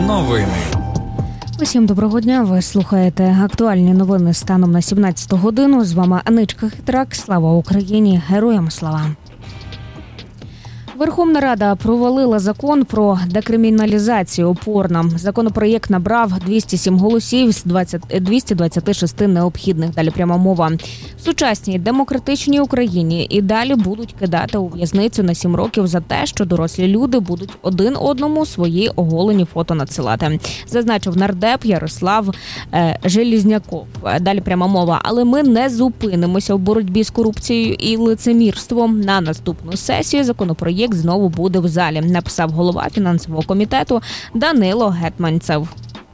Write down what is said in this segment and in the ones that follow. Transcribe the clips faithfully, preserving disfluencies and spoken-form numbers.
Новини. Усім доброго дня. Ви слухаєте актуальні новини станом на сімнадцяту годину. З вами Аничка Хитрак. Слава Україні! Героям слава! Верховна Рада провалила закон про декриміналізацію порно. Законопроєкт набрав двісті сім голосів з двохсот двадцяти шести необхідних. Далі пряма мова. В сучасній демократичній Україні і далі будуть кидати у в'язницю на сім років за те, що дорослі люди будуть один одному свої оголені фото надсилати. Зазначив нардеп Ярослав е, Желізняков. Далі пряма мова. Але ми не зупинимося в боротьбі з корупцією і лицемірством. На наступну сесію законопроєкт знову буде в залі, написав голова фінансового комітету Данило Гетманцев.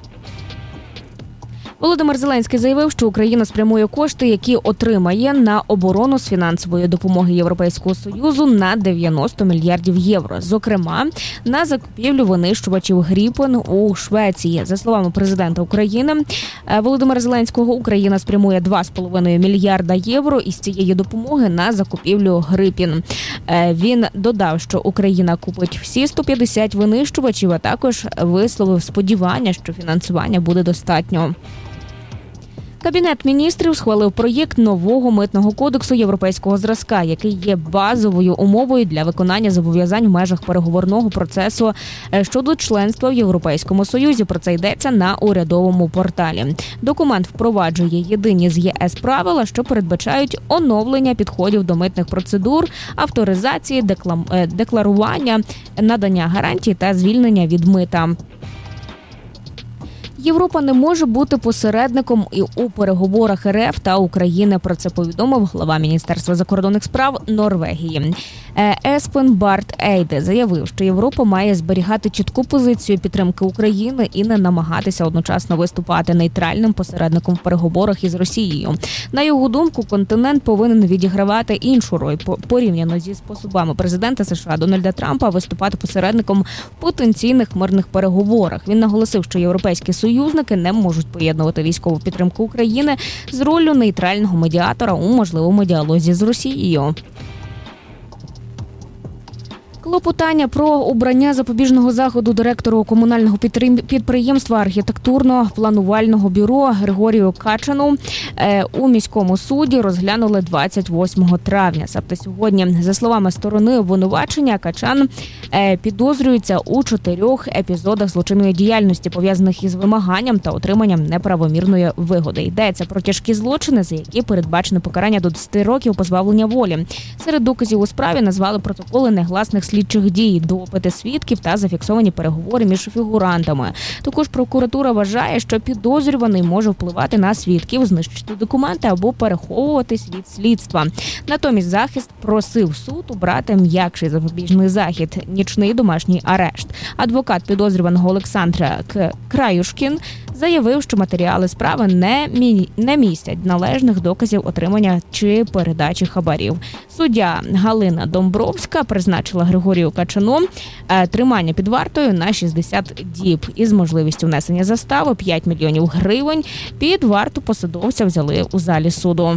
Володимир Зеленський заявив, що Україна спрямує кошти, які отримає на оборону з фінансової допомоги Європейського Союзу на дев'яносто мільярдів євро. Зокрема, на закупівлю винищувачів Гріпен у Швеції. За словами президента України Володимира Зеленського, Україна спрямує два з половиною мільярда євро із цієї допомоги на закупівлю Гріпен. Він додав, що Україна купить всі сто п'ятдесят винищувачів, а також висловив сподівання, що фінансування буде достатньо. Кабінет міністрів схвалив проєкт нового митного кодексу європейського зразка, який є базовою умовою для виконання зобов'язань в межах переговорного процесу щодо членства в Європейському Союзі. Про це йдеться на урядовому порталі. Документ впроваджує єдині з ЄС правила, що передбачають оновлення підходів до митних процедур, авторизації, деклам... декларування, надання гарантій та звільнення від мита. Європа не може бути посередником і у переговорах РФ та України. Про це повідомив глава Міністерства закордонних справ Норвегії. Еспен Барт Ейде заявив, що Європа має зберігати чітку позицію підтримки України і не намагатися одночасно виступати нейтральним посередником в переговорах із Росією. На його думку, континент повинен відігравати іншу роль порівняно зі способами президента США Дональда Трампа виступати посередником в потенційних мирних переговорах. Він наголосив, що європейські союзники не можуть поєднувати військову підтримку України з роллю нейтрального медіатора у можливому діалозі з Росією. Клопотання про обрання запобіжного заходу директору комунального підприємства архітектурно-планувального бюро Григорію Качану у міському суді розглянули двадцять восьмого травня. Тобто сьогодні, за словами сторони обвинувачення, Качан підозрюється у чотирьох епізодах злочинної діяльності, пов'язаних із вимаганням та отриманням неправомірної вигоди. Йдеться про тяжкі злочини, за які передбачено покарання до десяти років позбавлення волі. Серед доказів у справі назвали протоколи негласних слідчих дій, допити свідків та зафіксовані переговори між фігурантами. Також прокуратура вважає, що підозрюваний може впливати на свідків, знищити документи або переховуватись від слідства. Натомість захист просив суд обрати м'якший запобіжний захід – нічний домашній арешт. Адвокат підозрюваного Олександра Краюшкін заявив, що матеріали справи не, мі... не містять належних доказів отримання чи передачі хабарів. Суддя Галина Домбровська призначила Григорію Качану тримання під вартою на шістдесят діб із можливістю внесення застави п'ять мільйонів гривень. Під варту посадовця взяли у залі суду.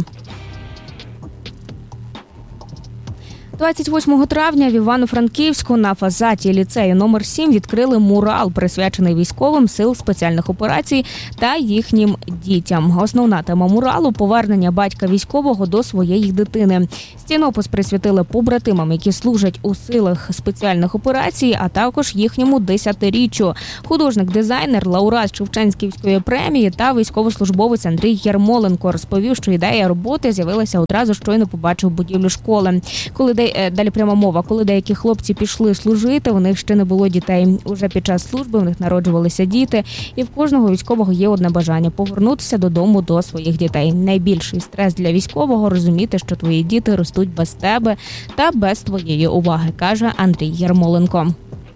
двадцять восьмого травня в Івано-Франківську на фасаді ліцею номер сім відкрили мурал, присвячений військовим сил спеціальних операцій та їхнім дітям. Основна тема муралу – повернення батька військового до своєї дитини. Стінопис присвятили побратимам, які служать у силах спеціальних операцій, а також їхньому десятиріччю. Художник-дизайнер, лауреат Шевченківської премії та військовослужбовець Андрій Ярмоленко розповів, що ідея роботи з'явилася одразу, щойно побачив будівлю школи. Коли Далі пряма мова. Коли деякі хлопці пішли служити, у них ще не було дітей. Уже під час служби в них народжувалися діти, і в кожного військового є одне бажання – повернутися додому до своїх дітей. Найбільший стрес для військового – розуміти, що твої діти ростуть без тебе та без твоєї уваги, каже Андрій Ярмоленко.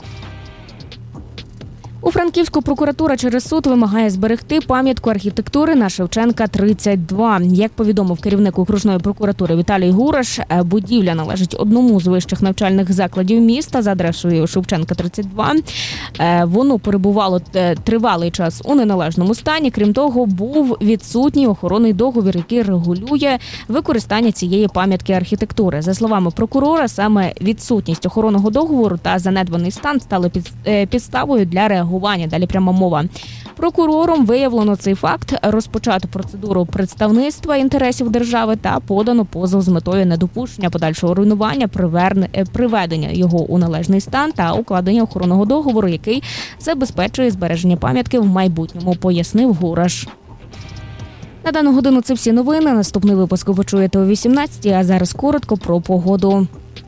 У Франківську прокуратура через суд вимагає зберегти пам'ятку архітектури на Шевченка, тридцять два. Як повідомив керівник окружної прокуратури Віталій Гураш, будівля належить одному з вищих навчальних закладів міста за адресою Шевченка, тридцять два. Воно перебувало тривалий час у неналежному стані. Крім того, був відсутній охоронний договір, який регулює використання цієї пам'ятки архітектури. За словами прокурора, саме відсутність охоронного договору та занедбаний стан стали підставою для реагування реагування. Далі пряма мова. Прокурором виявлено цей факт, розпочато процедуру представництва інтересів держави та подано позов з метою недопущення подальшого руйнування, приведення його у належний стан та укладення охоронного договору, який забезпечує збереження пам'ятки в майбутньому, пояснив Гураш. На дану годину це всі новини. Наступний випуск ви чуєте о вісімнадцятій, а зараз коротко про погоду.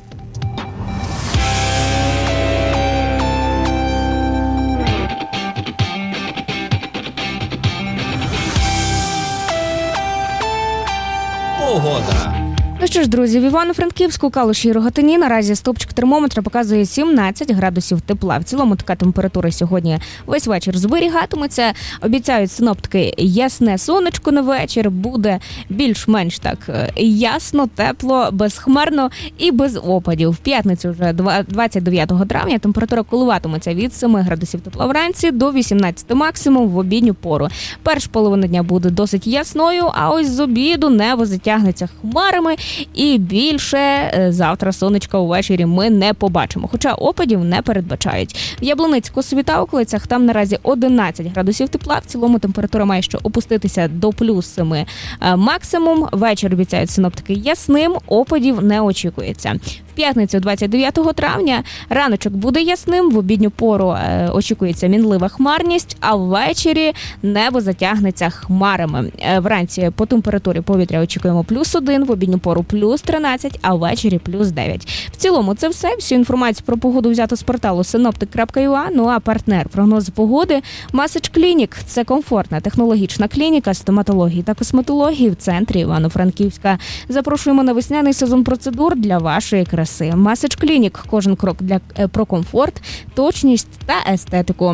Погода. Ну що ж, друзі, в Івано-Франківську, Калуші і Рогатині наразі стовпчик термометра показує сімнадцять градусів тепла. В цілому така температура сьогодні весь вечір зберігатиметься. Обіцяють синоптики ясне сонечко на вечір. Буде більш-менш так ясно, тепло, безхмарно і без опадів. В п'ятницю вже двадцять дев'ятого травня температура коливатиметься від семи градусів тепла вранці до вісімнадцяти максимум в обідню пору. Перша половина дня буде досить ясною, а ось з обіду небо затягнеться хмарами. І більше завтра сонечка увечері ми не побачимо, хоча опадів не передбачають. В Яблуницьку, Косові та околицях там наразі одинадцять градусів тепла, в цілому температура має що опуститися до плюс семи максимум. Вечір обіцяють синоптики ясним, опадів не очікується. В п'ятницю двадцять дев'ятого травня раночок буде ясним, в обідню пору е, очікується мінлива хмарність, а ввечері небо затягнеться хмарами. Е, вранці по температурі повітря очікуємо плюс один, в обідню пору плюс тринадцять, а ввечері плюс дев'ять. В цілому це все. Всю інформацію про погоду взято з порталу синоптик крапка ю а. Ну а партнер прогнозу погоди Massage Clinic. Це комфортна технологічна клініка стоматології та косметології в центрі Івано-Франківська. Запрошуємо на весняний сезон процедур для вашої краси. Massage Clinic. Кожен крок для про комфорт, точність та естетику.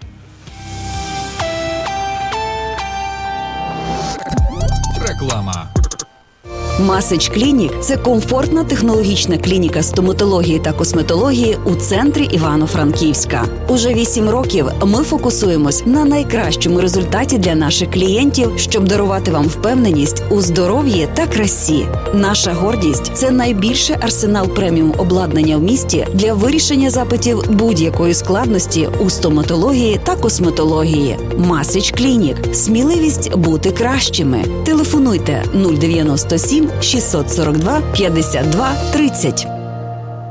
Реклама. Massage Clinic – це комфортна технологічна клініка стоматології та косметології у центрі Івано-Франківська. Уже вісім років ми фокусуємось на найкращому результаті для наших клієнтів, щоб дарувати вам впевненість у здоров'ї та красі. Наша гордість – це найбільший арсенал преміум обладнання в місті для вирішення запитів будь-якої складності у стоматології та косметології. Massage Clinic – сміливість бути кращими. Телефонуйте нуль дев'яносто сім шістсот сорок два п'ятдесят два тридцять.